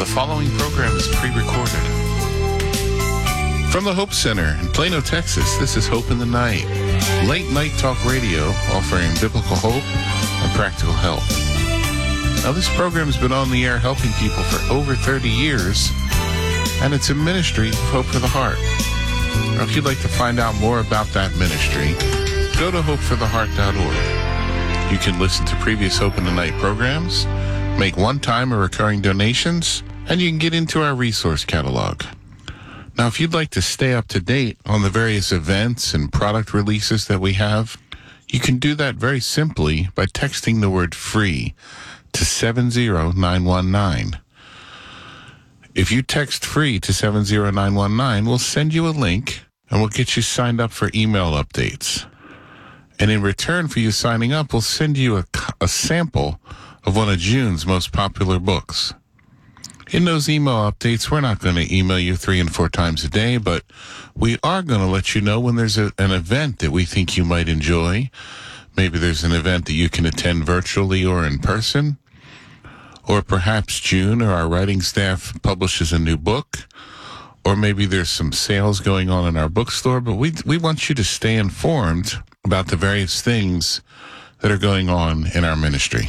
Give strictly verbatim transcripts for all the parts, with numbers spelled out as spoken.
The following program is pre-recorded. From the Hope Center in Plano, Texas, this is Hope in the Night. Late night talk radio offering biblical hope and practical help. Now, this program has been on the air helping people for over thirty years, and it's a ministry of Hope for the Heart. Now, if you'd like to find out more about that ministry, go to hope for the heart dot org. You can listen to previous Hope in the Night programs, make one-time or recurring donations, and you can get into our resource catalog. Now, if you'd like to stay up to date on the various events and product releases that we have, you can do that very simply by texting the word FREE to seven zero nine one nine. If you text FREE to seven zero nine one nine, we'll send you a link and we'll get you signed up for email updates. And in return for you signing up, we'll send you a, a sample of one of June's most popular books. In those email updates, we're not going to email you three and four times a day, but we are going to let you know when there's a, an event that we think you might enjoy. Maybe there's an event that you can attend virtually or in person. Or perhaps June or our writing staff publishes a new book. Or maybe there's some sales going on in our bookstore. But we we want you to stay informed about the various things that are going on in our ministry.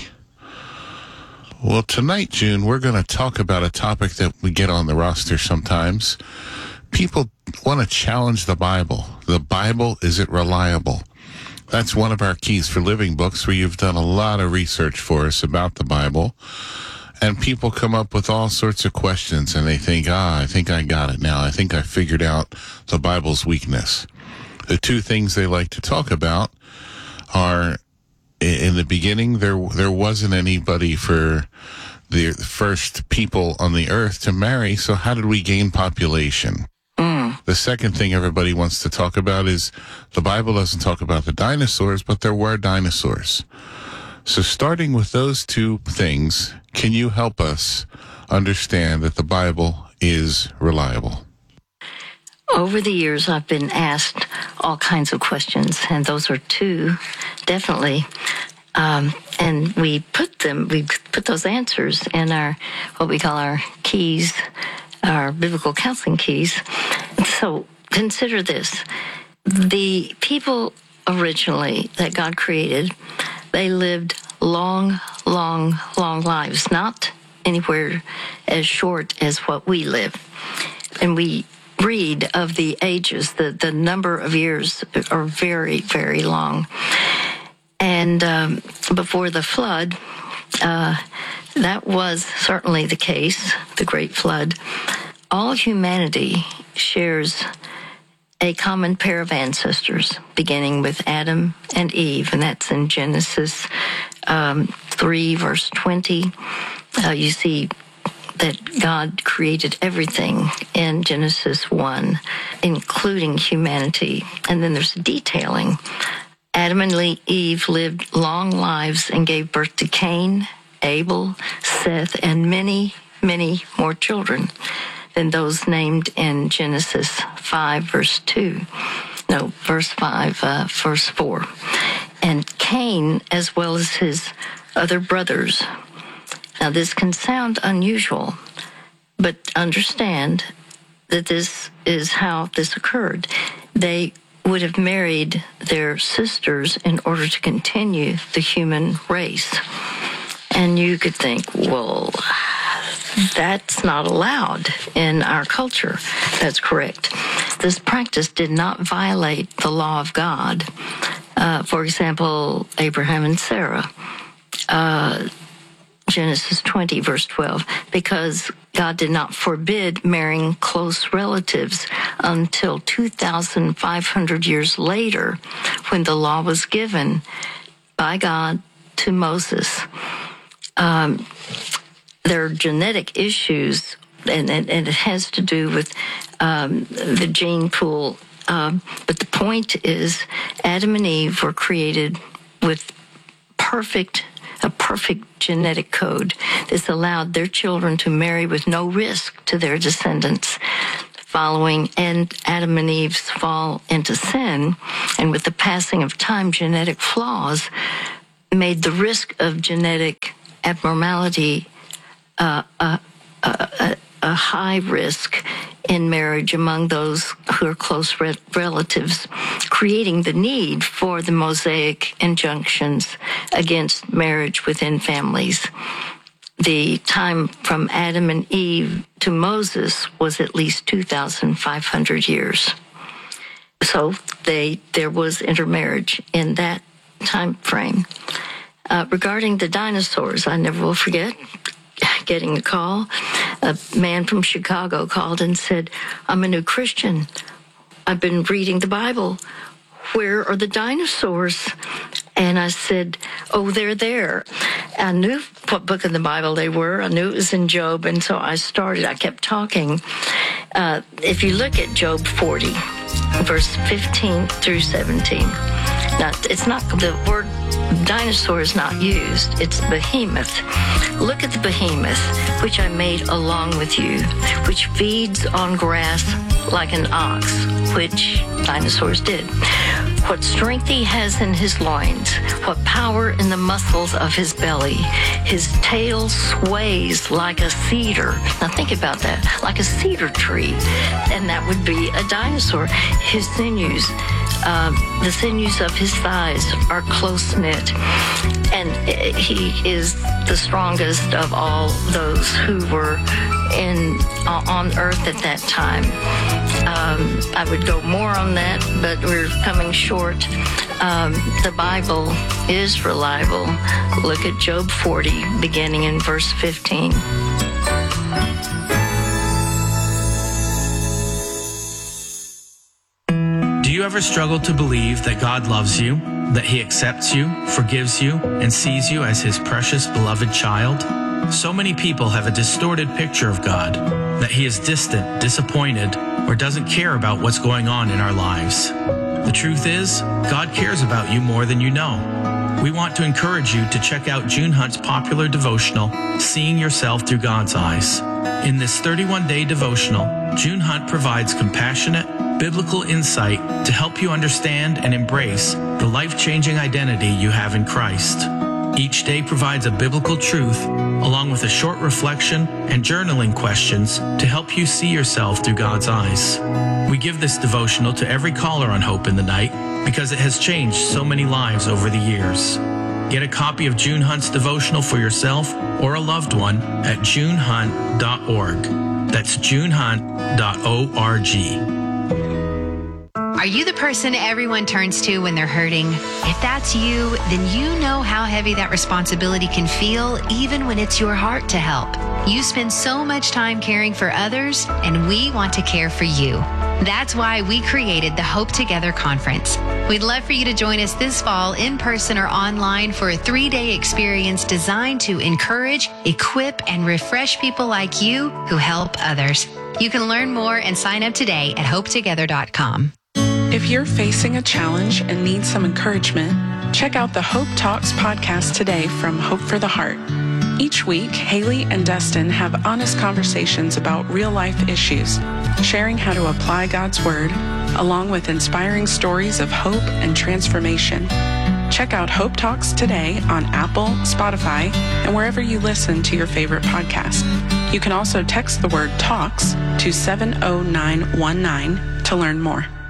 Well, tonight, June, we're going to talk about a topic that we get on the roster sometimes. People want to challenge the Bible. The Bible, is it reliable? That's one of our Keys for Living books where you've done a lot of research for us about the Bible. And people come up with all sorts of questions and they think, ah, I think I got it now. I think I figured out the Bible's weakness. The two things they like to talk about are, in the beginning, there there wasn't anybody for the first people on the earth to marry, so how did we gain population? Mm. The second thing everybody wants to talk about is the Bible doesn't talk about the dinosaurs, but there were dinosaurs. So starting with those two things, can you help us understand that the Bible is reliable? Over the years, I've been asked all kinds of questions, and those are two, definitely. Um, and we put them, we put those answers in our, what we call our keys, our biblical counseling keys. So consider this. The people originally that God created, they lived long, long, long lives, not anywhere as short as what we live. And we read of the ages, the, the number of years are very, very long. And um, before the flood, uh, that was certainly the case, the Great Flood. All humanity shares a common pair of ancestors, beginning with Adam and Eve, and that's in Genesis um, three, verse twenty. Uh, you see that God created everything in Genesis one, including humanity. And then there's detailing. Adam and Eve lived long lives and gave birth to Cain, Abel, Seth, and many, many more children than those named in Genesis five, verse two. No, verse five, uh, verse four. And Cain, as well as his other brothers. Now, this can sound unusual, but understand that this is how this occurred. They would have married their sisters in order to continue the human race. And you could think, well, that's not allowed in our culture. That's correct. This practice did not violate the law of God. Uh, for example, Abraham and Sarah, uh, Genesis twenty, verse twelve, because God did not forbid marrying close relatives until two thousand five hundred years later, when the law was given by God to Moses. Um, there are genetic issues, and, and, and it has to do with um, the gene pool. Um, but the point is, Adam and Eve were created with perfect a perfect genetic code. This allowed their children to marry with no risk to their descendants. Following and Adam and Eve's fall into sin, and with the passing of time, genetic flaws made the risk of genetic abnormality uh, uh, uh, high risk in marriage among those who are close re- relatives, creating the need for the Mosaic injunctions against marriage within families. The time from Adam and Eve to Moses was at least two thousand five hundred years. So they there was intermarriage in that time frame. Uh, regarding the dinosaurs, I never will forget getting a call. A man from Chicago called and said, I'm a new Christian. I've been reading the Bible. Where are the dinosaurs? And I said, oh, they're there. I knew what book in the Bible they were. I knew it was in Job. And so I started, I kept talking. Uh, if you look at Job forty, verse fifteen through seventeen, now it's not, the word dinosaur is not used. It's behemoth. Look at the behemoth, which I made along with you, which feeds on grass like an ox, which dinosaurs did. What strength he has in his loins, what power in the muscles of his belly. His tail sways like a cedar. Now think about that, like a cedar tree. And that would be a dinosaur. His sinews, uh, the sinews of his thighs are close-knit. And he is the strongest of all those who were in uh, on earth at that time. Um, I would go more on that, but we're coming short. Um, the Bible is reliable. Look at Job forty, beginning in verse fifteen. Do you ever struggle to believe that God loves you, that He accepts you, forgives you, and sees you as His precious, beloved child? So many people have a distorted picture of God, that He is distant, disappointed, or doesn't care about what's going on in our lives. The truth is, God cares about you more than you know. We want to encourage you to check out June Hunt's popular devotional, Seeing Yourself Through God's Eyes. In this thirty-one day devotional, June Hunt provides compassionate, biblical insight to help you understand and embrace the life-changing identity you have in Christ. Each day provides a biblical truth, along with a short reflection and journaling questions to help you see yourself through God's eyes. We give this devotional to every caller on Hope in the Night because it has changed so many lives over the years. Get a copy of June Hunt's devotional for yourself or a loved one at june hunt dot org. That's june hunt dot org. Are you the person everyone turns to when they're hurting? If that's you, then you know how heavy that responsibility can feel, even when it's your heart to help. You spend so much time caring for others, and we want to care for you. That's why we created the Hope Together Conference. We'd love for you to join us this fall in person or online for a three-day experience designed to encourage, equip, and refresh people like you who help others. You can learn more and sign up today at hope together dot com. If you're facing a challenge and need some encouragement, check out the Hope Talks podcast today from Hope for the Heart. Each week, Haley and Dustin have honest conversations about real-life issues, sharing how to apply God's Word, along with inspiring stories of hope and transformation. Check out Hope Talks today on Apple, Spotify, and wherever you listen to your favorite podcast. You can also text the word TALKS to seven oh nine one nine to learn more.